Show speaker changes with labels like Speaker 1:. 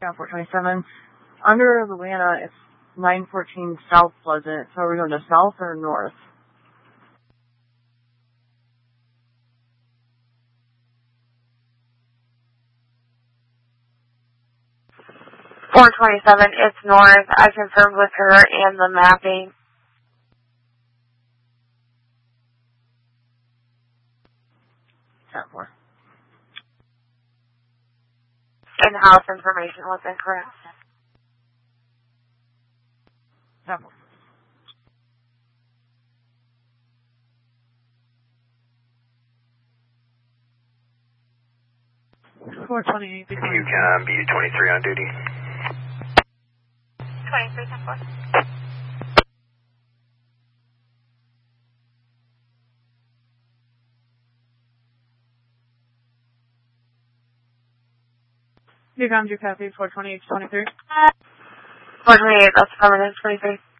Speaker 1: Yeah, 427. Under Atlanta, it's 914 South Pleasant. So are we going to south or north?
Speaker 2: It's north. I confirmed with her and the mapping.
Speaker 1: Chat 4.
Speaker 2: In-house information was incorrect.
Speaker 1: Chat 4.
Speaker 3: UCOM BU-23 on duty.
Speaker 2: 23, 10-4.
Speaker 1: UCOM, do you copy 428 to 23?
Speaker 2: 428, that's affirmative, 23.